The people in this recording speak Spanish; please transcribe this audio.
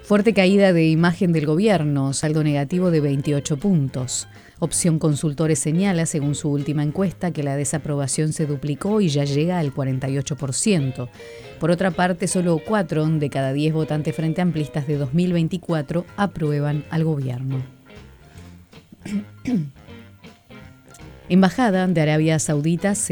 Fuerte caída de imagen del gobierno, saldo negativo de 28 puntos. Opción Consultores señala, según su última encuesta, que la desaprobación se duplicó y ya llega al 48%. Por otra parte, solo 4 de cada 10 votantes frente amplistas de 2024 aprueban al gobierno. Embajada de Arabia Saudita